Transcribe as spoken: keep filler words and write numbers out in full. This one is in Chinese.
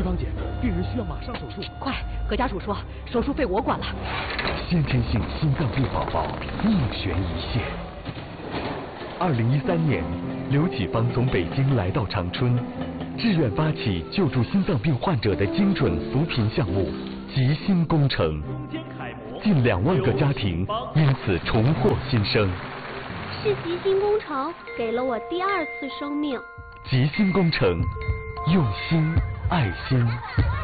芳姐，病人需要马上手术。 快，和家属说，手术费我管了。 先天性心脏病宝宝命悬一线。二零一三年，刘启芳从北京来到长春，志愿发起救助心脏病患者的精准扶贫项目“吉心工程”，近两万个家庭因此重获新生。 是吉心工程给了我第二次生命。 吉心工程，用心爱心。